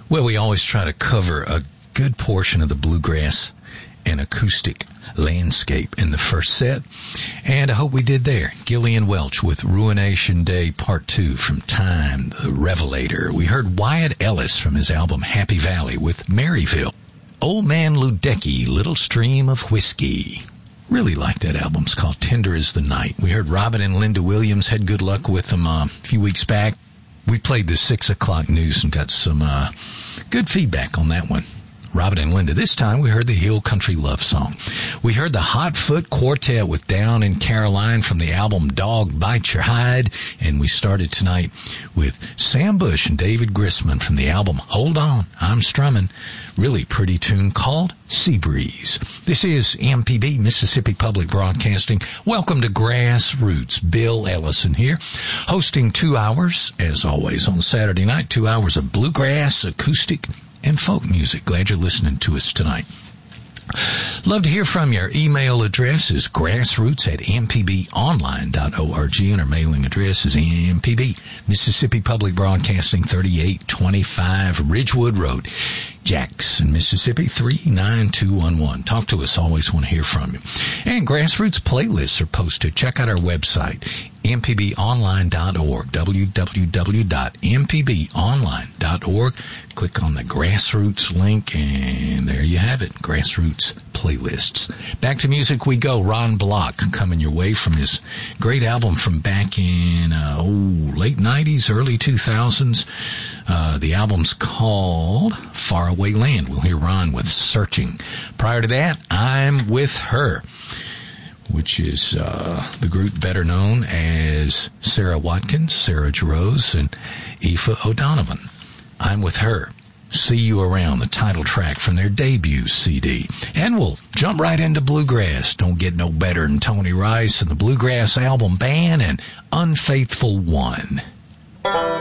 Well, we always try to cover a good portion of the bluegrass and acoustic landscape in the first set, and I hope we did there. Gillian Welch with Ruination Day Part 2 from Time, the Revelator. We heard Wyatt Ellis from his album Happy Valley with Maryville. Old Man Ludecky, Little Stream of Whiskey. Really like that album. It's called Tender as the Night. We heard Robin and Linda Williams, had good luck with them a few weeks back. We played the 6 o'clock news and got some good feedback on that one. Robin and Linda. This time we heard the Hill Country Love Song. We heard the Hot Foot Quartet with Down in Caroline from the album Dog Bite Your Hide. And we started tonight with Sam Bush and David Grisman from the album Hold On, I'm Strummin'. Really pretty tune called Sea Breeze. This is MPB, Mississippi Public Broadcasting. Welcome to Grassroots. Bill Ellison here, hosting 2 hours, as always, on Saturday night. 2 hours of bluegrass, acoustic, and folk music. Glad you're listening to us tonight. Love to hear from you. Our email address is grassroots@mpbonline.org, and our mailing address is MPB, Mississippi Public Broadcasting, 3825 Ridgewood Road, Jackson, Mississippi, 39211. Talk to us. Always want to hear from you. And Grassroots playlists are posted. Check out our website, mpbonline.org, www.mpbonline.org. Click on the Grassroots link, and there you have it, Grassroots playlists. Back to music we go. Ron Block coming your way from his great album from back in late 90s, early 2000s. The album's called Faraway Land. We'll hear Ron with Searching. Prior to that, I'm With Her, which is the group better known as Sarah Watkins, Sarah Jarosz, and Aoife O'Donovan. I'm With Her. See You Around, the title track from their debut CD. And we'll jump right into bluegrass. Don't get no better than Tony Rice and the Bluegrass Album Band and Unfaithful One.